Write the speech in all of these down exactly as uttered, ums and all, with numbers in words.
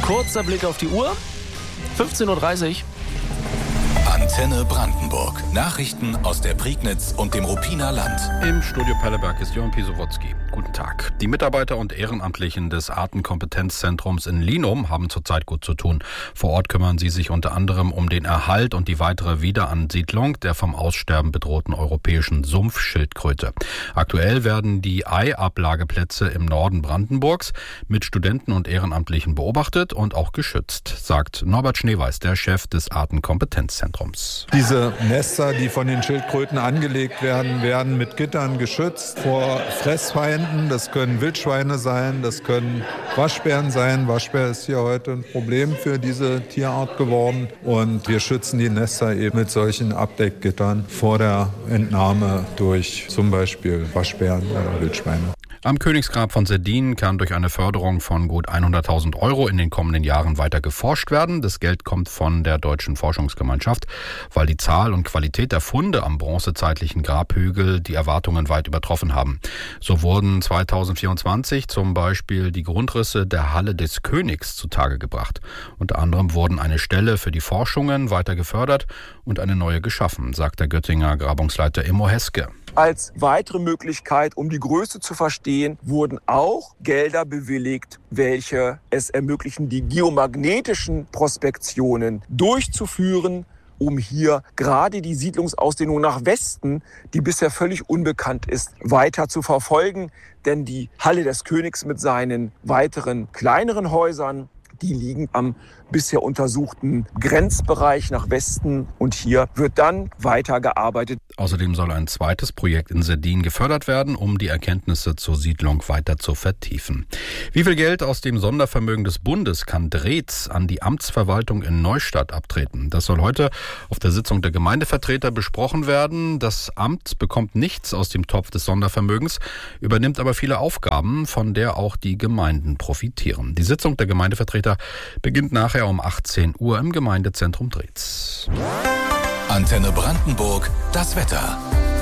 Kurzer Blick auf die Uhr. fünfzehn Uhr dreißig. Antenne Brandenburg. Nachrichten aus der Prignitz und dem Ruppiner Land. Im Studio Pelleberg ist Jörn Pisowotzki. Guten Tag. Die Mitarbeiter und Ehrenamtlichen des Artenkompetenzzentrums in Linum haben zurzeit gut zu tun. Vor Ort kümmern sie sich unter anderem um den Erhalt und die weitere Wiederansiedlung der vom Aussterben bedrohten europäischen Sumpfschildkröte. Aktuell werden die Eiablageplätze im Norden Brandenburgs mit Studenten und Ehrenamtlichen beobachtet und auch geschützt, sagt Norbert Schneeweiß, der Chef des Artenkompetenzzentrums. Diese Nester, die von den Schildkröten angelegt werden, werden mit Gittern geschützt vor Fressfeinden. Das können Wildschweine sein, das können Waschbären sein. Waschbär ist hier heute ein Problem für diese Tierart geworden. Und wir schützen die Nester eben mit solchen Abdeckgittern vor der Entnahme durch zum Beispiel Waschbären oder Wildschweine. Am Königsgrab von Serdin kann durch eine Förderung von gut hunderttausend Euro in den kommenden Jahren weiter geforscht werden. Das Geld kommt von der Deutschen Forschungsgemeinschaft, weil die Zahl und Qualität der Funde am bronzezeitlichen Grabhügel die Erwartungen weit übertroffen haben. So wurden zweitausendvierundzwanzig zum Beispiel die Grundrisse der Halle des Königs zutage gebracht. Unter anderem wurden eine Stelle für die Forschungen weiter gefördert und eine neue geschaffen, sagt der Göttinger Grabungsleiter Immo Heske. Als weitere Möglichkeit, um die Größe zu verstehen, wurden auch Gelder bewilligt, welche es ermöglichen, die geomagnetischen Prospektionen durchzuführen, um hier gerade die Siedlungsausdehnung nach Westen, die bisher völlig unbekannt ist, weiter zu verfolgen. Denn die Halle des Königs mit seinen weiteren kleineren Häusern, die liegen am bisher untersuchten Grenzbereich nach Westen und hier wird dann weitergearbeitet. Außerdem soll ein zweites Projekt in Serdin gefördert werden, um die Erkenntnisse zur Siedlung weiter zu vertiefen. Wie viel Geld aus dem Sondervermögen des Bundes kann Dreetz an die Amtsverwaltung in Neustadt abtreten? Das soll heute auf der Sitzung der Gemeindevertreter besprochen werden. Das Amt bekommt nichts aus dem Topf des Sondervermögens, übernimmt aber viele Aufgaben, von der auch die Gemeinden profitieren. Die Sitzung der Gemeindevertreter beginnt nachher um achtzehn Uhr im Gemeindezentrum Dreetz. Antenne Brandenburg, das Wetter.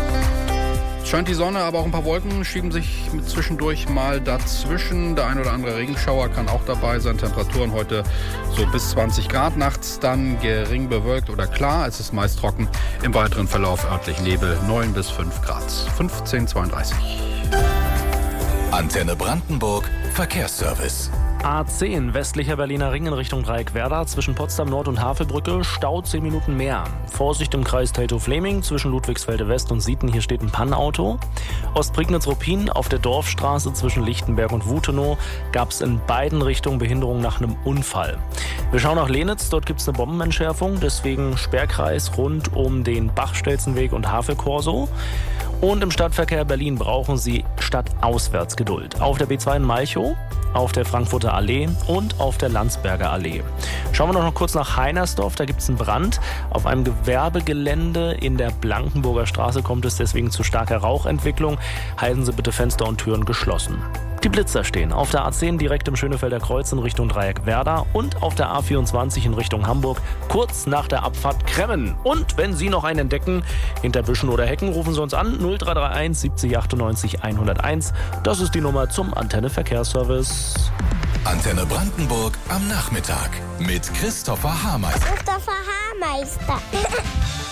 Scheint die Sonne, aber auch ein paar Wolken schieben sich zwischendurch mal dazwischen. Der ein oder andere Regenschauer kann auch dabei sein. Temperaturen heute so bis zwanzig Grad. Nachts dann gering bewölkt oder klar. Es ist meist trocken. Im weiteren Verlauf örtlich Nebel neun bis fünf Grad. fünfzehn Uhr zweiunddreißig. Antenne Brandenburg, Verkehrsservice. A zehn, westlicher Berliner Ring in Richtung Dreieck Werder, zwischen Potsdam Nord und Havelbrücke, Stau zehn Minuten mehr. Vorsicht im Kreis Teltow-Fleming, zwischen Ludwigsfelde West und Sieten, hier steht ein Pannauto. Ostprignitz-Ruppin, auf der Dorfstraße zwischen Lichtenberg und Wutenow gab es in beiden Richtungen Behinderung nach einem Unfall. Wir schauen nach Lenitz, dort gibt es eine Bombenentschärfung, deswegen Sperrkreis rund um den Bachstelzenweg und Havelkorso. Und im Stadtverkehr Berlin brauchen Sie stadtauswärts Geduld. Auf der B zwei in Malchow, auf der Frankfurter Allee und auf der Landsberger Allee. Schauen wir noch kurz nach Heinersdorf, da gibt es einen Brand. Auf einem Gewerbegelände in der Blankenburger Straße kommt es deswegen zu starker Rauchentwicklung. Halten Sie bitte Fenster und Türen geschlossen. Die Blitzer stehen auf der A zehn direkt im Schönefelder Kreuz in Richtung Dreieck Werder und auf der A vierundzwanzig in Richtung Hamburg, kurz nach der Abfahrt Kremmen. Und wenn Sie noch einen entdecken, hinter Büschen oder Hecken, rufen Sie uns an null drei drei eins siebzig achtundneunzig hunderteins. Das ist die Nummer zum Antenne Verkehrsservice. Antenne Brandenburg am Nachmittag mit Christopher Haarmeister. Christopher Haarmeister.